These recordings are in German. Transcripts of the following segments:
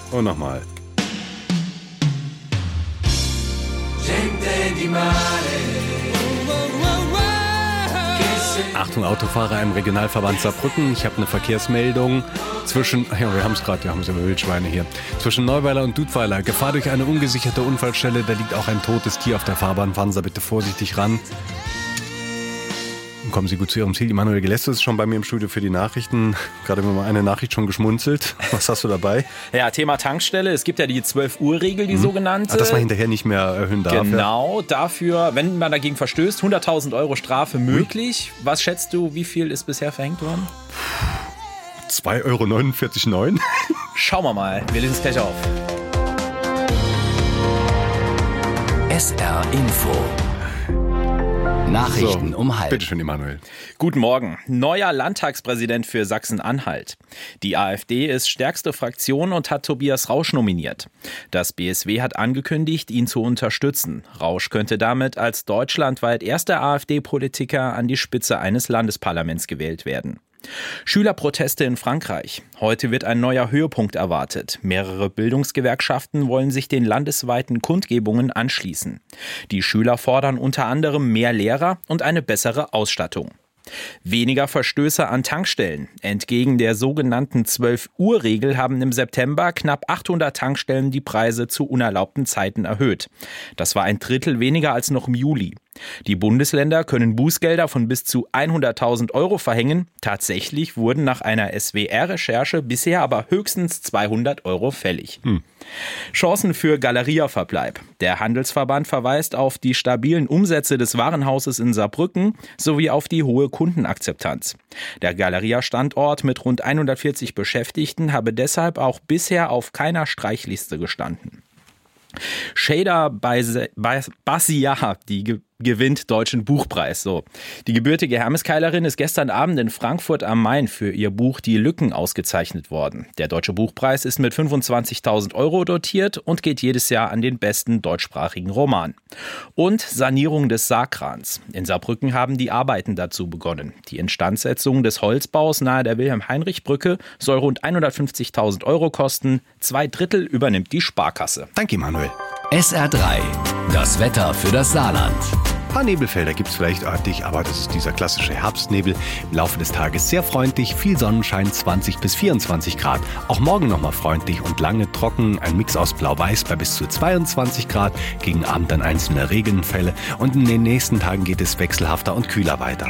Und nochmal. Achtung, Autofahrer im Regionalverband Saarbrücken. Ich habe eine Verkehrsmeldung zwischen, wir haben sie Wildschweine hier, zwischen Neuweiler und Dudweiler. Gefahr durch eine ungesicherte Unfallstelle, da liegt auch ein totes Tier auf der Fahrbahn. Fahren Sie bitte vorsichtig ran. Kommen Sie gut zu Ihrem Ziel. Immanuel Geläste ist schon bei mir im Studio für die Nachrichten. Gerade mal eine Nachricht schon geschmunzelt. Was hast du dabei? Ja, Thema Tankstelle. Es gibt ja die 12-Uhr-Regel, die sogenannte. Dass man hinterher nicht mehr erhöhen darf. Genau, dafür, wenn man dagegen verstößt, 100.000 Euro Strafe möglich. Was schätzt du, wie viel ist bisher verhängt worden? 2,49,9 €. Schauen wir mal. Wir lesen es gleich auf. SR Info. Nachrichten um halb. Bitte schön, Immanuel. Guten Morgen. Neuer Landtagspräsident für Sachsen-Anhalt. Die AfD ist stärkste Fraktion und hat Tobias Rausch nominiert. Das BSW hat angekündigt, ihn zu unterstützen. Rausch könnte damit als deutschlandweit erster AfD-Politiker an die Spitze eines Landesparlaments gewählt werden. Schülerproteste in Frankreich. Heute wird ein neuer Höhepunkt erwartet. Mehrere Bildungsgewerkschaften wollen sich den landesweiten Kundgebungen anschließen. Die Schüler fordern unter anderem mehr Lehrer und eine bessere Ausstattung. Weniger Verstöße an Tankstellen. Entgegen der sogenannten 12-Uhr-Regel haben im September knapp 800 Tankstellen die Preise zu unerlaubten Zeiten erhöht. Das war ein Drittel weniger als noch im Juli. Die Bundesländer können Bußgelder von bis zu 100.000 Euro verhängen. Tatsächlich wurden nach einer SWR-Recherche bisher aber höchstens 200 Euro fällig. Chancen für Galeria-Verbleib. Der Handelsverband verweist auf die stabilen Umsätze des Warenhauses in Saarbrücken sowie auf die hohe Kundenakzeptanz. Der Galeria-Standort mit rund 140 Beschäftigten habe deshalb auch bisher auf keiner Streichliste gestanden. Shader Basia, die gewinnt Deutschen Buchpreis. So. Die gebürtige Hermeskeilerin ist gestern Abend in Frankfurt am Main für ihr Buch Die Lücken ausgezeichnet worden. Der Deutsche Buchpreis ist mit 25.000 Euro dotiert und geht jedes Jahr an den besten deutschsprachigen Roman. Und Sanierung des Saarkrans. In Saarbrücken haben die Arbeiten dazu begonnen. Die Instandsetzung des Holzbaus nahe der Wilhelm-Heinrich-Brücke soll rund 150.000 Euro kosten. 2/3 übernimmt die Sparkasse. Danke, Immanuel. SR3. Das Wetter für das Saarland. Ein paar Nebelfelder gibt es vielleicht örtlich, aber das ist dieser klassische Herbstnebel. Im Laufe des Tages sehr freundlich, viel Sonnenschein, 20 bis 24 Grad. Auch morgen nochmal freundlich und lange trocken, ein Mix aus Blau-Weiß bei bis zu 22 Grad. Gegen Abend dann einzelne Regenfälle und in den nächsten Tagen geht es wechselhafter und kühler weiter.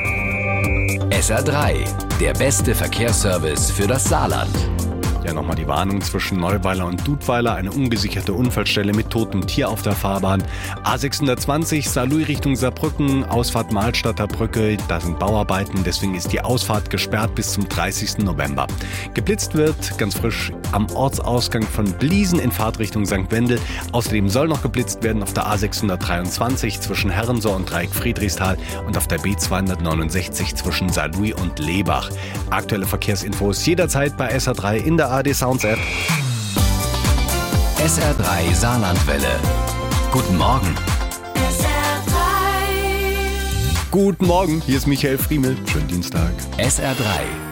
SR3, der beste Verkehrsservice für das Saarland. Ja, nochmal die Warnung zwischen Neuweiler und Dudweiler, eine ungesicherte Unfallstelle mit totem Tier auf der Fahrbahn. A620 Saarlouis Richtung Saarbrücken, Ausfahrt Mahlstadter Brücke, da sind Bauarbeiten, deswegen ist die Ausfahrt gesperrt bis zum 30. November. Geblitzt wird, ganz frisch, am Ortsausgang von Bliesen in Fahrtrichtung St. Wendel. Außerdem soll noch geblitzt werden auf der A623 zwischen Herrensohr und Dreieck Friedrichsthal und auf der B269 zwischen Saarlouis und Lebach. Aktuelle Verkehrsinfos jederzeit bei SR3 in der ARD Sounds App. SR3 Saarlandwelle. Guten Morgen. Guten Morgen, hier ist Michael Friemel. Schönen Dienstag. SR3